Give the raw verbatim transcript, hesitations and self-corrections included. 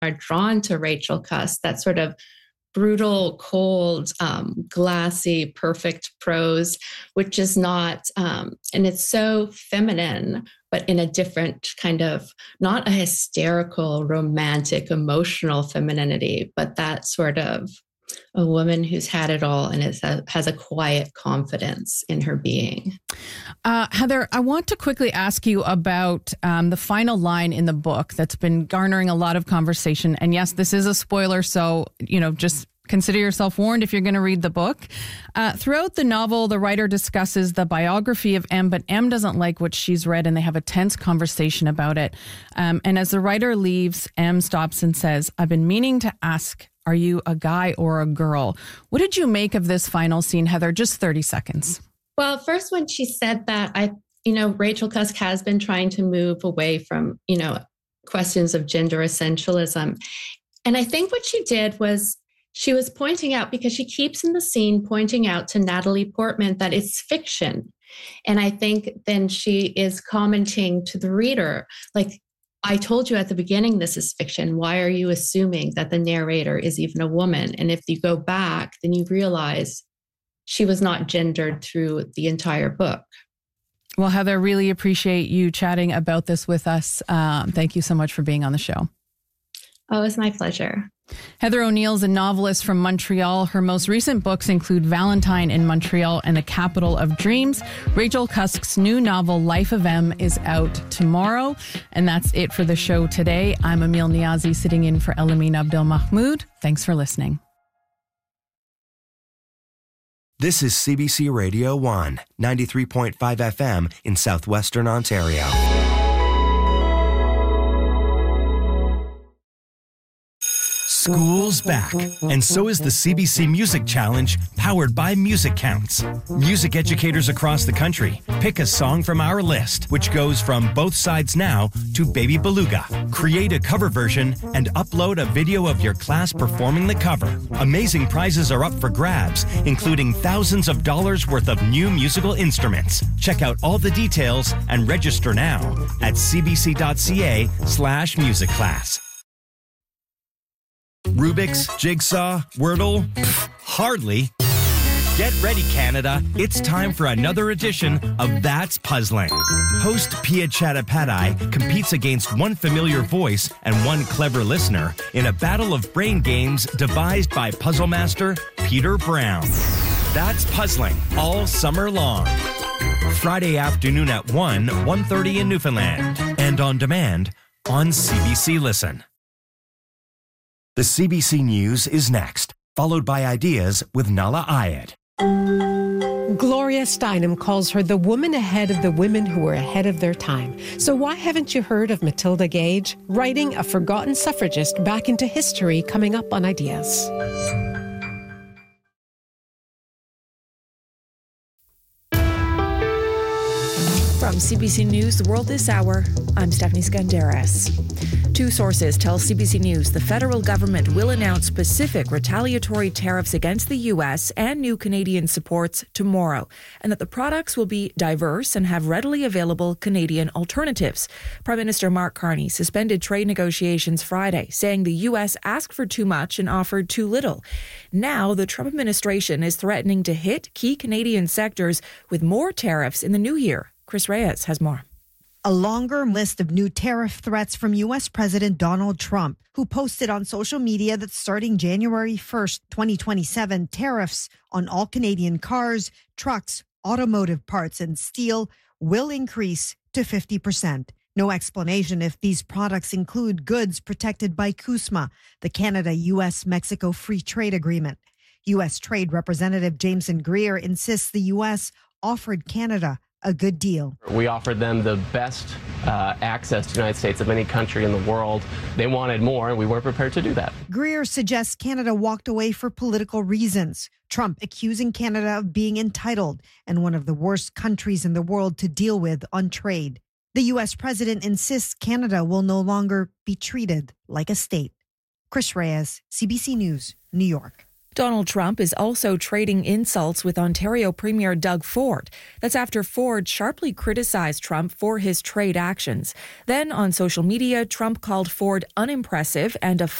are drawn to Rachel Cusk, that sort of brutal, cold, um, glassy, perfect prose, which is not, um, and it's so feminine, but in a different kind of, not a hysterical, romantic, emotional femininity, but that sort of a woman who's had it all and is a, has a quiet confidence in her being. Uh, Heather, I want to quickly ask you about um, the final line in the book that's been garnering a lot of conversation. And yes, this is a spoiler, so, you know, just consider yourself warned if you're going to read the book. Uh, throughout the novel, the writer discusses the biography of M, but M doesn't like what she's read, and they have a tense conversation about it. Um, and as the writer leaves, M stops and says, "I've been meaning to ask, are you a guy or a girl?" What did you make of this final scene, Heather? Just thirty seconds. Well, first, when she said that, I, you know, Rachel Cusk has been trying to move away from, you know, questions of gender essentialism. And I think what she did was she was pointing out, because she keeps in the scene pointing out to Natalie Portman that it's fiction. And I think then she is commenting to the reader, like, I told you at the beginning, this is fiction. Why are you assuming that the narrator is even a woman? And if you go back, then you realize she was not gendered through the entire book. Well, Heather, really appreciate you chatting about this with us. Um, thank you so much for being on the show. Oh, it's my pleasure. Heather O'Neill is a novelist from Montreal. Her most recent books include Valentine in Montreal and the Capital of Dreams. Rachel Cusk's new novel, Life of M, is out tomorrow. And that's it for the show today. I'm Emil Niazi, sitting in for Elamin Abdelmahmoud. Thanks for listening. This is C B C Radio one, ninety-three point five F M in southwestern Ontario. School's back, and so is the C B C Music Challenge, powered by Music Counts. Music educators across the country pick a song from our list, which goes from Both Sides Now to Baby Beluga. Create a cover version and upload a video of your class performing the cover. Amazing prizes are up for grabs, including thousands of dollars worth of new musical instruments. Check out all the details and register now at cbc.ca slash music class. Rubik's, Jigsaw, Wordle? Pfft, hardly. Get ready, Canada. It's time for another edition of That's Puzzling. Host Pia Chattopadhyay competes against one familiar voice and one clever listener in a battle of brain games devised by puzzle master Peter Brown. That's Puzzling all summer long. Friday afternoon at one, one thirty in Newfoundland. And on demand on C B C Listen. The C B C News is next, followed by Ideas with Nahlah Ayed. Gloria Steinem calls her the woman ahead of the women who were ahead of their time. So why haven't you heard of Matilda Gage, writing a forgotten suffragist back into history, coming up on Ideas? From C B C News, The World This Hour, I'm Stephanie Skandaris. Two sources tell C B C News the federal government will announce specific retaliatory tariffs against the U S and new Canadian supports tomorrow, and that the products will be diverse and have readily available Canadian alternatives. Prime Minister Mark Carney suspended trade negotiations Friday, saying the U S asked for too much and offered too little. Now, the Trump administration is threatening to hit key Canadian sectors with more tariffs in the new year. Chris Reyes has more. A longer list of new tariff threats from U S President Donald Trump, who posted on social media that starting January first, twenty twenty-seven, tariffs on all Canadian cars, trucks, automotive parts, and steel will increase to fifty percent. No explanation if these products include goods protected by CUSMA, the Canada-U S Mexico Free Trade Agreement. U S Trade Representative Jameson Greer insists the U S offered Canada a good deal. We offered them the best uh, access to the United States of any country in the world. They wanted more, and we weren't prepared to do that. Greer suggests Canada walked away for political reasons. Trump accusing Canada of being entitled and one of the worst countries in the world to deal with on trade. The U S president insists Canada will no longer be treated like a state. Chris Reyes, C B C News, New York. Donald Trump is also trading insults with Ontario Premier Doug Ford. That's after Ford sharply criticized Trump for his trade actions. Then on social media, Trump called Ford unimpressive and a